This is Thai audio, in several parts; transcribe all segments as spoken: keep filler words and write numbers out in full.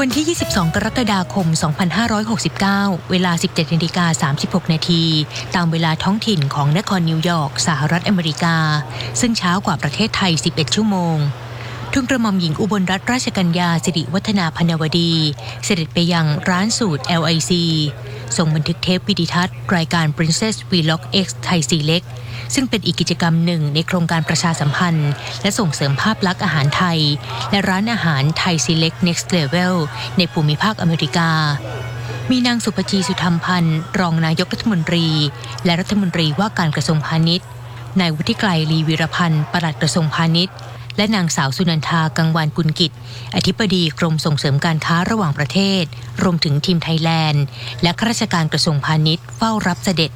วันที่ ยี่สิบสอง กรกฎาคม สองพันห้าร้อยหกสิบเก้า เวลา สิบเจ็ดนาฬิกาสามสิบหกนาที ตามเวลาท้องถิ่นของนครนิวยอร์ก สหรัฐอเมริกา ซึ่งเช้ากว่าประเทศไทย สิบเอ็ด ชั่วโมงทูลกระหม่อมหญิงอุบลรัตนราชกัญญาสิริวัฒนาพนวดี เสด็จไปยังร้านสูตร แอล ไอ ซี ส่งบันทึกเทปวิดิทัศน์รายการ Princess Vlog X Thai Select ซึ่งเป็นอีกกิจกรรมหนึ่งในโครงการประชาสัมพันธ์และส่งเสริมภาพลักษณ์อาหารไทยและร้านอาหาร Thai Select Next Level ในภูมิภาคอเมริกามีนางสุภจีสุธรรมพันธ์รองนายกรัฐมนตรีและรัฐมนตรีว่าการกระทรวงพาณิชย์นายวุฒิไกรลีวีรพันธ์ปลัดกระทรวงพาณิชย์และนางสาวสุนันทากังวานกุลกิจอธิบดีกรมส่งเสริมการค้าระหว่างประเทศรวมถึงทีมไทยแลนด์และข้าราชการกระทรวงพาณิชย์เฝ้ารับเสด็จ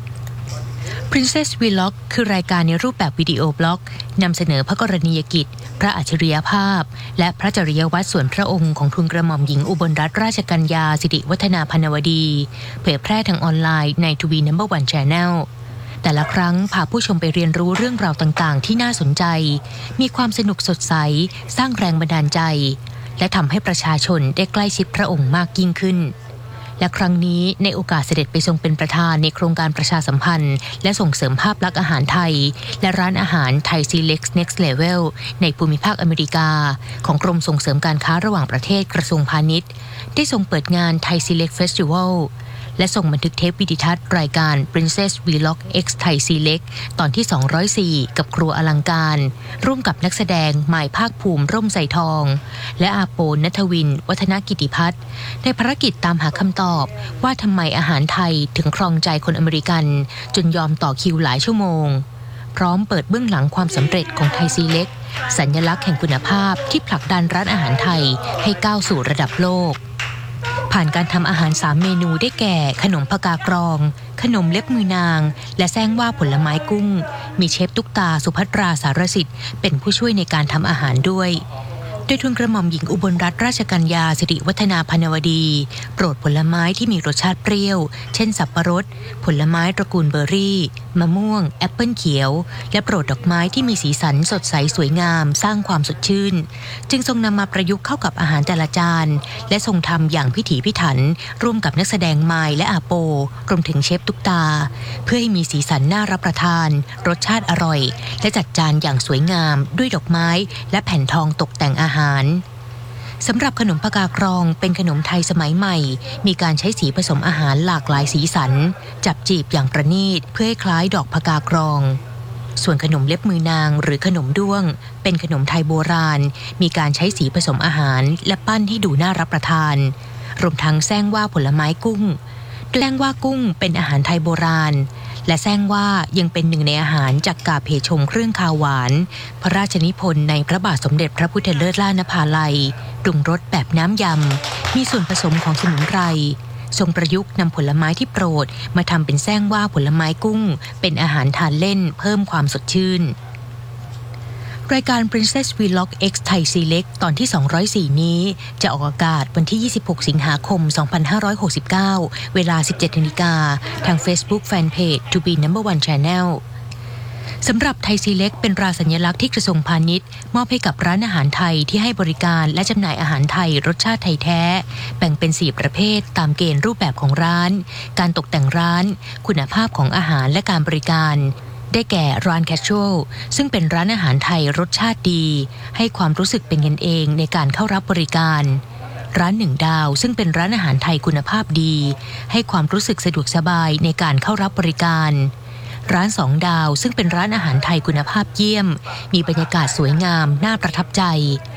Princess Vlog คือรายการในรูปแบบวิดีโอบล็อกนำเสนอพระกรณียกิจพระอัจฉริยภาพและพระจริยวัตรส่วนพระองค์ของทูลกระหม่อมหญิงอุบลรัตนราชกัญญาสิริวัฒนาพนวดีเผยแพร่ทางออนไลน์ใน ทู บี นัมเบอร์ วัน Channelแต่ละครั้งพาผู้ชมไปเรียนรู้เรื่องราวต่างๆที่น่าสนใจมีความสนุกสดใสสร้างแรงบันดาลใจและทำให้ประชาชนได้ใกล้ชิดพระองค์มากยิ่งขึ้นและครั้งนี้ในโอกาสเสด็จไปทรงเป็นประธานในโครงการประชาสัมพันธ์และส่งเสริมภาพลักษณ์อาหารไทยและร้านอาหาร Thai Select Next Level ในภูมิภาคอเมริกาของกรมส่งเสริมการค้าระหว่างประเทศกระทรวงพาณิชย์ได้ทรงเปิดงาน Thai Select Festivalและส่งบันทึกเทปวิดิทัศน์รายการ Princess Vlog X Thai Select ตอนที่ สองร้อยสี่ กับครัวอลังการร่วมกับนักแสดงหมายภาคภูมิร่มใส่ทองและอาโปณัฐวินวัฒนกิติพัฒน์ในภารกิจตามหาคำตอบว่าทำไมอาหารไทยถึงครองใจคนอเมริกันจนยอมต่อคิวหลายชั่วโมงพร้อมเปิดเบื้องหลังความสำเร็จของ Thai Select สัญลักษณ์แห่งคุณภาพที่ผลักดันร้านอาหารไทยให้ก้าวสู่ระดับโลกผ่านการทำอาหารสามเมนูได้แก่ขนมผกากรองขนมเล็บมือนางและแซงว่าผลไม้กุ้งมีเชฟตุ๊กตาสุภัทราสารสิทธิ์เป็นผู้ช่วยในการทำอาหารด้วยโดยทูลกระหม่อมหญิงอุบลรัตนราชกัญญาสิริวัฒนาพนวดีโปรดผลไม้ที่มีรสชาติเปรี้ยวเช่นสับปะรดผลไม้ตระกูลเบอร์รี่มะม่วงแอปเปิลเขียวและโปรดดอกไม้ที่มีสีสันสดใสสวยงามสร้างความสดชื่นจึงทรงนำมาประยุกต์เข้ากับอาหารแต่ละจานและทรงทำอย่างพิถีพิถันร่วมกับนักแสดงไมล์และอาโปรวมถึงเชฟตุ๊กตาเพื่อให้มีสีสันน่ารับประทานรสชาติอร่อยและจัดจานอย่างสวยงามด้วยดอกไม้และแผ่นทองตกแต่งอาหารสำหรับขนมผกากรองเป็นขนมไทยสมัยใหม่มีการใช้สีผสมอาหารหลากหลายสีสันจับจีบอย่างประณีตเพื่อให้คล้ายดอกผกากรองส่วนขนมเล็บมือนางหรือขนมด้วงเป็นขนมไทยโบราณมีการใช้สีผสมอาหารและปั้นให้ดูน่ารับประทานรวมทั้งแซงว่าผลไม้กุ้งแซงว่ากุ้งเป็นอาหารไทยโบราณและแซงว่ายังเป็นหนึ่งในอาหารจากกาเพชงเครื่องคาวหวานพระราชนิพนธ์ในพระบาทสมเด็จพระพุทธเลิศล่านภาลัยปรุงรสแบบน้ำยำมีส่วนผสมของสมุนไพรทรงประยุกต์นำผลไม้ที่โปรดมาทำเป็นแซงว่าผลไม้กุ้งเป็นอาหารทานเล่นเพิ่มความสดชื่นรายการ Princess Vlog X Thai Select ตอนที่ สองร้อยสี่ นี้จะออกอากาศวันที่ ยี่สิบหก สิงหาคม สองพันห้าร้อยหกสิบเก้า เวลา สิบเจ็ดนาฬิกา ทาง Facebook Fanpage ทู บี นัมเบอร์ วัน Channel สำหรับ Thai Select เป็นตราสัญลักษณ์ที่กระทรวงพาณิชย์มอบให้กับร้านอาหารไทยที่ให้บริการและจำหน่ายอาหารไทยรสชาติไทยแท้แบ่งเป็นสี่ประเภทตามเกณฑ์รูปแบบของร้านการตกแต่งร้านคุณภาพของอาหารและการบริการได้แก่ร้านแคชชวลซึ่งเป็นร้านอาหารไทยรสชาติดีให้ความรู้สึกเป็นกันเองในการเข้ารับบริการร้านหนึ่งดาวซึ่งเป็นร้านอาหารไทยคุณภาพดีให้ความรู้สึกสะดวกสบายในการเข้ารับบริการร้านสองดาวซึ่งเป็นร้านอาหารไทยคุณภาพเยี่ยมมีบรรยากาศสวยงามน่าประทับใจ